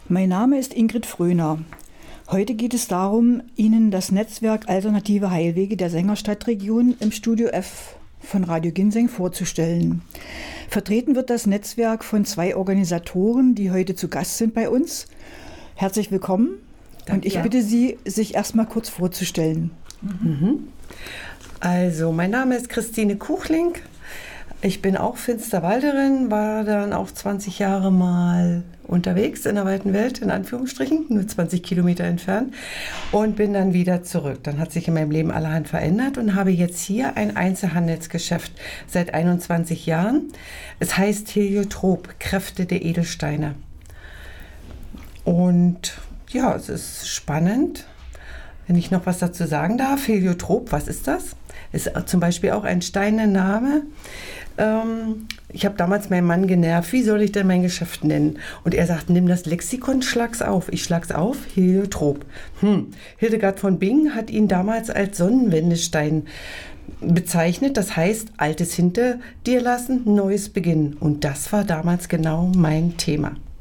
Mein Name ist Ingrid Fröhner. Heute geht es darum, Ihnen das Netzwerk Alternative Heilwege der Sängerstadtregion im Studio F von Radio Ginseng vorzustellen. Vertreten wird das Netzwerk von 2 Organisatoren, die heute zu Gast sind bei uns. Herzlich willkommen. Danke. Und ich bitte Sie, sich erstmal kurz vorzustellen. Also, mein Name ist Christine Kuchling. Ich bin auch Finsterwalderin, war dann auch 20 Jahre mal unterwegs in der weiten Welt, in Anführungsstrichen, nur 20 Kilometer entfernt, und bin dann wieder zurück. Dann hat sich in meinem Leben allerhand verändert und habe jetzt hier ein Einzelhandelsgeschäft seit 21 Jahren. Es heißt Heliotrop, Kräfte der Edelsteine. Und ja, es ist spannend, wenn ich noch was dazu sagen darf. Heliotrop, was ist das? Ist zum Beispiel auch ein Steinenname. Ich habe damals meinen Mann genervt, wie soll ich denn mein Geschäft nennen? Und er sagt, nimm das Lexikon, schlag's auf. Ich schlag's auf, Heliotrop. Hildegard von Bingen hat ihn damals als Sonnenwendestein bezeichnet. Das heißt, Altes hinter dir lassen, Neues beginnen. Und das war damals genau mein Thema.